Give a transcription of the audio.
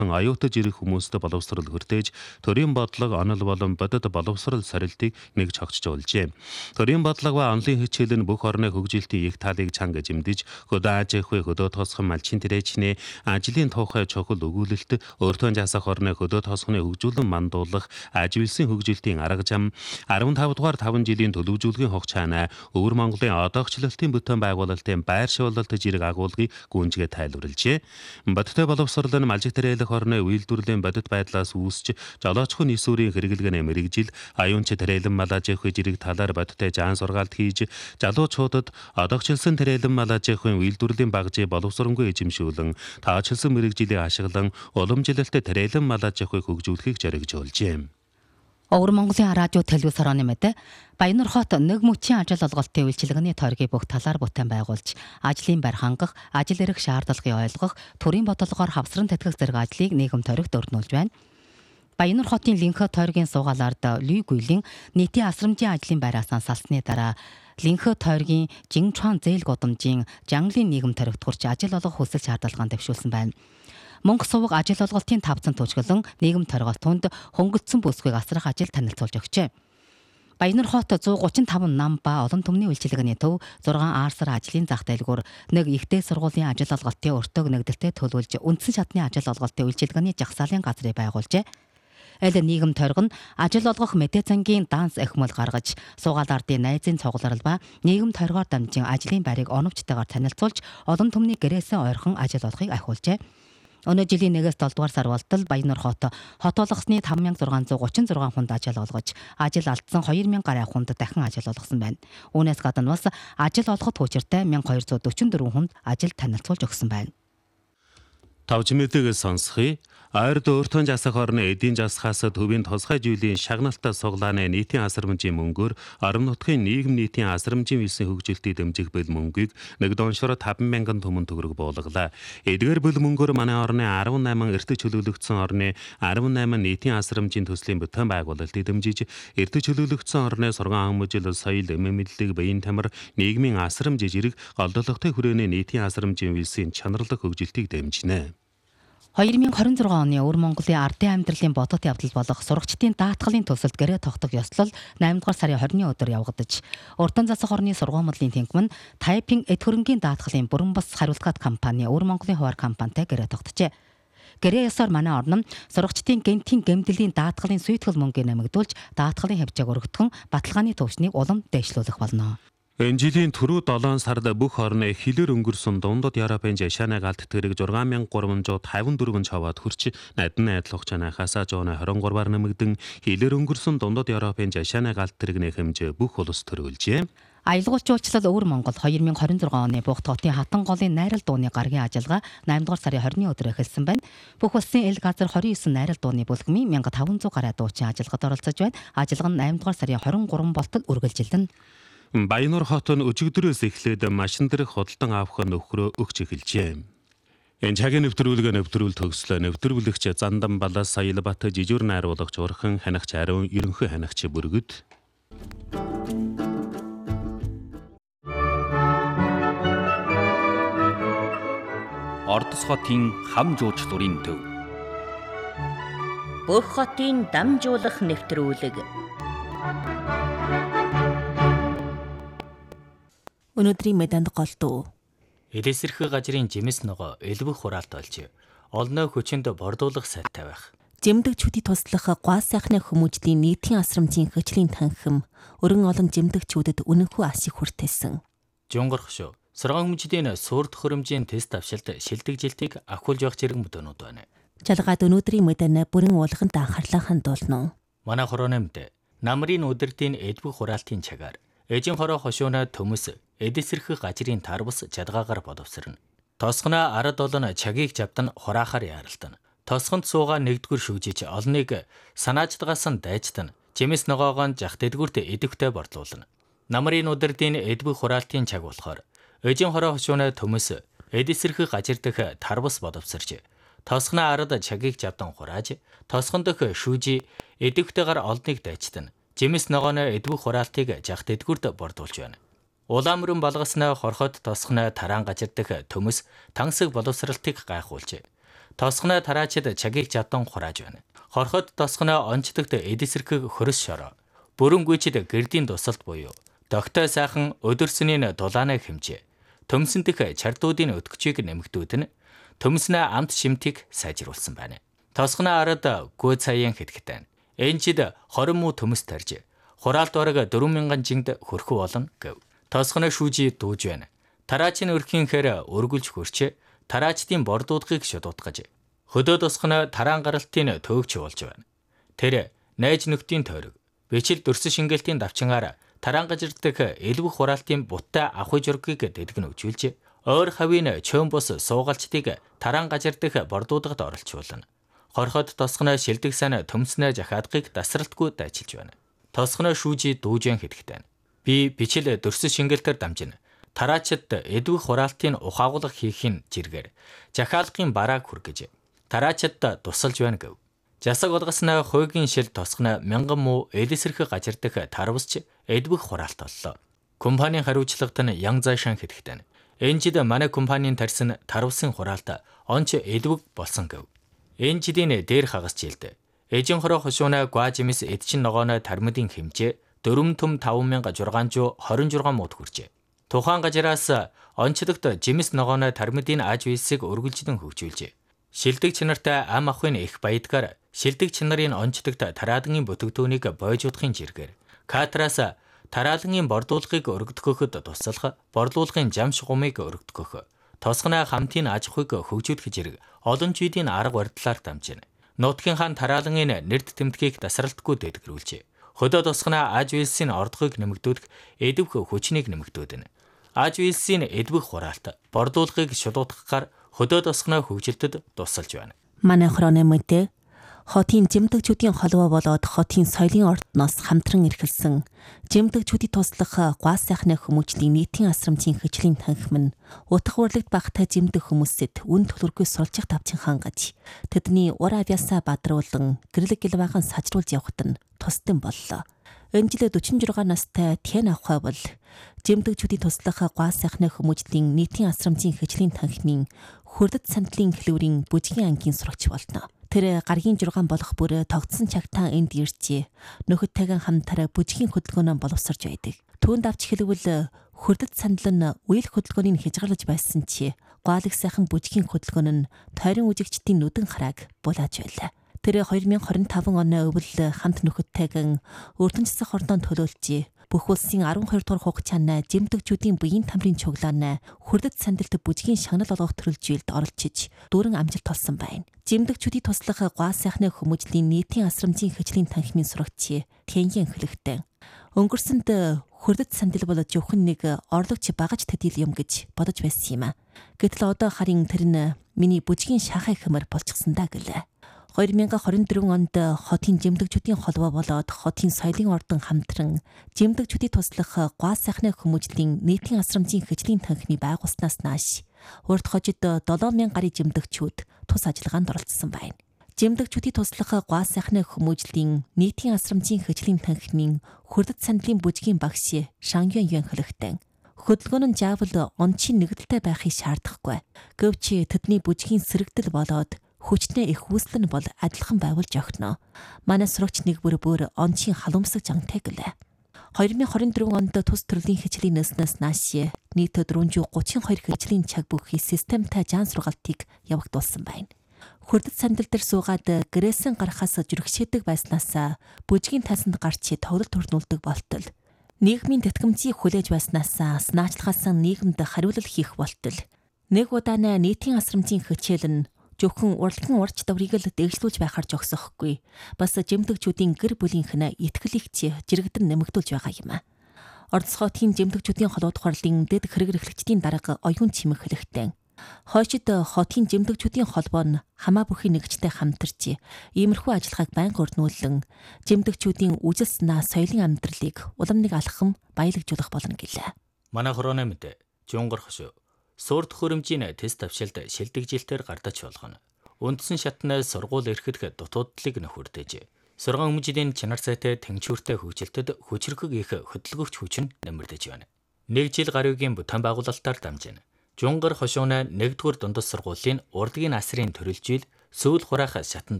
аюутаж ирэх хүмүүст боловсрол хүртээж төрийн бодлого, онол болон бодит боловсрол сорилтыг нэгж хогчжуулжээ. Төрийн бодлого ба онлын хичээл нь бүх орны хөгжилтийн их талыг чанга жимдэж, хөдөө аж ахуй, хөдөө тосгон малчин тэрэгчний ажлын тухай чухал өгүүлэлт, өөртөө жасах орны хөдөө тосгоны хөгжүүлэн мандуулах, ажилсын хөгжилтийн арга зам, 15 дугаар 5 жилийн төлөвлөжүүлгийн хугацааны Өвөр Монголын одоогчлолтын бүтээн байгуулалтын байршуулалт жирэг агуулгыг гүнзгий тайлбарлажээ. Бодиттой боловсрол нь малжиг тэрэлэх орны үйлдвэрлэлийн бодит байдлаас үүсч жолоочхон нийсүүрийн хэрэглэгээнэ мэрэгжил, аюунч тэрэлэн мал аж ахуй жирэг талаар бодиттой жаан сургаалт хийж, залуучуудад одоогчлсон тэрэлэн мал аж ахуйн үйлдвэрлэлийн багжийг боловсронгүй эзэмшүүлэн, таачилсан мэрэгжилийг ашиглан уламжилалт тэрэлэн мал аж ахуйг хөгжүүлэхийг зоригжуулжээ. Өвөр Монголын радио телевиз хорооны мэдээ Баянур хот нэг мөчийн ажил олголтын үйлчилгээний тойргийг бүх талаар бүтээн байгуулж, ажлын байр хангах, ажил эрх шаардлагыг ойлгох, төрийн бодлогоор хавсран тэтгэх зэрэг ажлыг нийгэм тойрогт өрнүүлж байна. Баянур хотын Линхэ тойргийн суугаалаард Лүй Гүйлийн нийтийн асрамжийн ажлын байраас салсны дараа Линхэ тойргийн Жинчуан зээл гудамжийн Жанглын нийгэм тойрогт хурч ажил олгох хүсэл шаардлагаан дэвшүүлсэн байна. Мөнгө сувг ажил олголтын 500 төвчгөлөн нийгэм торгоолтонд хөнгөлдсөн бүсгүйг асрах ажил танилцуулж өгчээ. Баянур хот 135 нам ба олон түмний үйлчилгээний төв 6 аарсар ажлын зах дэлгүүр нэг ихтэй сургуулийн ажил олголтын өртөг нэгдэлтэд төлөвлөж үндсэн шатны ажил олголтын үйлчилгээний жагсаалын газрыг байгуулжээ. Аль нийгэм тойрог нь ажил олгох мэдээ цангийн данс эхмэл гаргаж, суугаалаардын найзын цугларал ба нийгэм тойргоор дамжин ажлын байрыг оновчтойгоор танилцуулж, олон түмний гэрээсээ ойрхон ажил олохыг ахиулжээ. Өнөө жилийн 1-7 дугаар сар болтол Баянур хот болгосны 5636 хүнд ажил олгож, ажил алдсан 2000 гаруй хүнд дахин ажил олгосон байна. Үүнээс гадна бас ажил олоход хүчиртэй 1244 хүнд ажил танилцуулж өгсөн байна. Тавж мэдээгээ сонсхий. Ойрд өөртөө жасах орны эдийн засгаас төвийн тусгай жилийн шагналтаа суглааны нийтийн асрамжийн мөнгөөр орон нутгийн нийгэм нийтийн асрамжийн висэн хөгжилтийг дэмжих бэл мөнгийг нэг доншоор 50000 түмэн төгрөг буулгалаа. Эдгээр бэл мөнгөөр манай орны 18 эртэ чөлөөлөгдсөн орны 18 нийтийн асрамжийн төслийн бүтээн байгуулалтыг дэмжиж, эртэ чөлөөлөгдсөн орны сургаан хүмүүжил, соёл, эмэмэдлэг, биеийн тамир, нийгмийн асрамж жирэг, голдлогтой хүрээний нийтийн асрамжийн висэн чанарлах хөгжилтийг дэмжинэ. 2026 оны Өвөр Монголын ардын амьдралын бодит явдал болох сурагчдын даатгалын төсөлд гэрээ тогтох ёслол 8 дугаар сарын 20-ны өдөр явагдаж, Урдан засах орны сургуулиудын тэнхим нь Тайпин эд хөрөнгийн даатгалын бүрэн бас хариултгад компани Өвөр Монголын хуваар компанитай гэрээ тогтжээ. Гэрээ ёсоор манай орн нь сурагчдын гэнтийн гэмтлийн даатгалын сүйтгэл мөнгөийг нэмэгдүүлж, даатгалын хэмжээг өргөдгөн баталгааны төвчнийг улам дээшлүүлэх болно. Энэ жилийн түрүү 7 сард бүх орны хилээр өнгөрсөн дундад Европын жашааны галт тэрэг 6354 чаваад хүрч надны найдлах чанахаас 123-аар нэмэгдэн хилээр өнгөрсөн дундад Европын жашааны галт тэрэгний хэмжээ бүх улс төрүүлжээ. Аялал жуулчлал Өвөр Монгол 2026 оны Бугт хотын Хатан голын найрал дууны гарагийн ажиллагаа 8 дугаар сарын 20-ны өдөр эхэлсэн байна. Бүх улсын эл газар 29 найрал дууны бүлгмийн 1500 гаруй дуучин ажиллагад оролцож байна. Ажиллага нь 8 дугаар сарын 23 болтол үргэлжилнэ. Баянур хот нь өчигдрөөс эхлээд машин дээрх худалдан авах нөхрөө өгч эхэлжээ. Энэ цагийн нэвтрүүлэг төгслөө. Нэвтрүүлэгч Зандан Балаас Саялбат, Жижүүр найруулагч Урхан, ханагч Ариун, ерөнхий ханагч Бүргэд. Ордос хотын хам жуучлалын төв. Бүх хотын дамжуулах нэвтрүүлэг. Өнөөдрийн мэдэнд гол дуу. Эдэсэрхэ газрын жимс ногоо элбэх хураалт олж, олноо хүчинд бордуулах сайтай байх. Жимдэгчүүдийг туслах гуай сайхны хүмүүжлийн нийтийн асрамжийн хөгжлийн танхим өрн олон жимдэгчүүдэд үнэнхүү асыг хүртээсэн. Жунгорх шүү. Сургаан хүмүүжлийн суурд хөрөмжийн тест авшилт шилдэг жилтийг ахиулж явах зэрэг мөдөөнүүд байна. Жалгаад өнөөдрийн мэдэн бүрэн уулганд анхаарлаа хандуулна. Манай хорооны мэдээ. Намрын өдөртийн эдбэх хураалтын цагаар ээжийн хороо хошууна төмөс эдэсэрхэ газрын тарбас жадгаагаар боловсрно. Тосгоноо ард олон чагийг жавдан хураахаар яаралдана. Тосгонд суугаа нэгдүгээр шүгжиж олныг санааждгаас нь дайжтана. Жимс ногоогоо жах дэдгүрт идэвхтэй борлуулна. Намрын өдөртийн эдбэх хураалтын цаг болохоор ээжийн хороо хошууна төмөс эдэсэрхэ газар дэх тарбас боловсрж тосгоноо ард чагийг жавдан хурааж тосгон дэх шүүжи идэвхтэйгээр олныг дайжтана. Жимс ногооны эдбэх хураалтыг жах дэдгүрт бордуулж байна. Улаамрын балгаснаа хорхот тосгоноо тараан газар дэх төмөс тансаг боловсралтыг гайхуулж Тосгоноо тараачид чагийг жадан хурааж байна. Хорхот тосгоноо онцлогт эдэсэрхэг хөрс шороо. Бүрэн гүйчид гэрдийн тусалд буюу догтой сайхан өдөрсөнийн дулаанаа хэмжээ. Төмсөн дэх чардуудын өтгчийг нэмэгдүүд нь төмснөө амт шимтгийг сайжруулсан байна. Тосгоноо арад гүй цаян хэдэгтэн. Энчид 20 муу төмс тарж хураалт бараг 4000 жинд хөрхөө болно гэв. Тосгоноо шүүжи дууж байна. Тараачийн өрхийнхээр өргөлж хөрчээ. Тараачдын бордуудгийг шудуудгаж хөдөө тосгоноо тараан гаралтын төөгч болж байна. Тэр найз нөхдийн тойрог бичил дөрсөн шингээлтийн давчингаар тараан гажирдах элбэг хураалтын буттай авах жургийг дэдгэн өгжүүлж ойр хавийн чөөн бус суугалчдыг тараан гажирдах бордуудад оролцуулна. Хорхот тосгоноо шилдэг сан төмснөө жахаадгыг дасралтгүй дайчилж байна. Тосгоноо шүүжи дүүжэн хэдэгтэн. Би бичил дөрсөн шингээлтээр дамжина. Тараачид эдвэх хураалтын ухаагуулга хийхин жиргээр жахаалгын барааг хүргэж тараачид тусалж байна гэв. Жасаг болгосноо хойгийн шил тосгоноо 1000 муу элэсэрхэг гажирдах тарвасч эдвэх хураалт боллоо. Компанийн хариуцлагад нь Ян Зайшан хэдэгтэн. Энжид манай компанийн тарьсан тарвсын хураалт онч эдвэг болсон гэв. Энжидийн дээр хагас жилд эжин хороо хошууна гуажимис эдчин ногооно тармидын хэмжээ 4 төм 5626 мууд хүрчээ. Тухайн гажираас онцлогт жимс ногооно тармидын аж үйлсийг өргөлждөн хөгжүүлжээ. Шилдэг чинартай ам ахын их баядгаар шилдэг чинарын онцлогт тараадгийн бүтээгдэхүүнийг бойжуудахын жиргээр катраас тараалгын бордуулгыг өргөдгөхөд туслах борлуулгын жам шугамыг өргөдгөх тосгоноо хамтын аж ахуйг хөгжүүлэх зэрэг олон жүйдийн арга барилаар дамжина. Нутгийн хаан тараалгын нэрд тэмдгийг дасралтгүй дэдгэрүүлжээ. Хөдөө тосгоноо аж үйлсийн ордгыг нэмэгдүүлэх эдвэх хүчнийг нэмэгдүүлнэ. Аж үйлсийн эдвэх хураалт бордуулгыг шудуудгахаар хөдөө тосгоноо хөгжилтөд тусалж байна. Манай хорооны мэдээ хотын жимдэгчүүдийн холбоо болоод хотын соёлын ордноос хамтран эрхэлсэн жимдэгчүүдийг туслах гуай сайхны хүмүүжлийн нийтийн асрамжийн хөгжлийн танхим нь утга урлагт багтай жимдэг хүмүүсэд үн төлөргүй суралцах давчин хангаж тэдний ур авьяасаа бадруулан гэрлэг гэлваахан сажруулж явахад нь тусдсан боллоо. Энэ жил 46 настай Тэн Авхай бол жимдэгчүүдийг туслах гуай сайхны хүмүүжлийн нийтийн асрамжийн хөгжлийн танхимын хүрдэт сандлын хэлбэрийн бүжгийн ангийн сурагч болно. Тэр гаргийн 6 болох бүр тогтсон чагтаа энд иржээ. Нөхөдтэйгэн хамтараа бүжгийн хөдөлгөөнөө боловсрж байдаг. Түүнд авч хэлвэл хүрдэт сандал нь үйл хөдөлгөөнийг хязгаарлаж байсан чи гуайлаг сайхан бүжгийн хөдөлгөөн нь тойрон үжигчдийн нүдэн харааг булааж байлаа. Тэр 2025 оны өвөл хамт нөхөдтэйгэн өрдөн засах ордонд төлөөлжээ. Бүх улсын 12 дугаар хугацаанд жимдэгчүүдийн биеийн тамирын цуглаан хүрдэт сандалт бүжгийн шагнал олгох төрөлжүүлэлд оролцож дүүрэн амжилт олсон байна. Жимдэгчүүдийг туслах гуай сайхны хүмүүжлийн нийтийн асрамжийн хөгжлийн танхимын сурагч Тэнгийн хөлөгтэй. Өнгөрсөнд хүрдэт сандал бол зөвхөн нэг орлогч багаж төдийл юм гэж бодож байсан юм а. Гэтэл одоо харин тэр нь миний бүжгийн шахаа хэмээр болчихсон даа гэлээ. 2024 онд хотын жимдэгчүүдийн холбоо болоод хотын соёлын ордон хамтран жимдэгчүүдийг туслах гуай сайхны хүмүүжлийн нийтийн асрамжийн хөгжлийн танхимыг байгуулснаас нааш урд хожид 7000 гаруй жимдэгчүүд тус ажиллагаанд оролцсон байна. Жимдэгчүүдийг туслах гуай сайхны хүмүүжлийн нийтийн асрамжийн хөгжлийн танхимын хүрдэт сандлын бүжгийн багш Шангюн Юн хөлөгтэй. Хөдөлгөөн нь заавал онцгийн нэгдэлтэй байхыг шаардахгүй. Гэвч тэдний бүжгийн сэрэгдэл болоод хүчтэй их үүсэл нь бол адилхан байгуулж огтно. Манай сурагч нэг бүр онцгийн халуумсаг жантай гэлээ. 2024 онд тус төрлийн хичээлийн нээснээс нааш нийт 432 хичээлийн чаг бүхий системтай жаан сургалтыг явагдуулсан байна. Хүрдэт сандал дээр суугаад гэрээсэн гарахаас жиргшээдэг байснаас бүжгийн тасанд гарч тоглолт төрнүүлдэг болтол. Нийгмийн тэтгэмжийг хүлээж байснаас санаачлагаас нийгэмд хариулал хийх болтол. Нэг удаанаа нийтийн асрамжийн хичээл нь зөвхөн урлагийн урч даврыг л дэвшлүүлж байхаар жогсохгүй. Бас жимдэгчүүдийн гэр бүлийнх нь итгэлэгч жирэгдэн нэмэгдүүлж байгаа юм а. Ордсхотын жимдэгчүүдийн холбоо тухарлын дэд хэрэг эрхлэгчдийн дарга оюун чимэг хэлэхтэн. Хойшид хотын жимдэгчүүдийн холбоо нь хамаа бүхий нэгжтэй хамтарч иймэрхүү ажиллагааг байнга өрнүүлэн жимдэгчүүдийн үжил санаа соёлын амьдралыг улам нэг алхам баялагжуулах болно гэлээ. Манай хорооны мэдээ Жунгар хошуу Сурд хөрөмжийн тест тавшилд шилдэг жилтээр гардаж болгоно. Үндсэн шатнаас сургууль эрхэд дутуудлыг нөхөрдөж. Сургаан хүмүүжлийн чанар сайтай тэнцвэртэй хөгжилтөд хүчрхэг их хөдөлгөгч хүч нь нэмэгдэж байна. 1 жил гаруйгийн бүтээн байгуулалтаар дамжина. Жунгар хошууна 1-р дундас сургуулийн урдгийн насрын төрөлжил сүүл хураах шатанд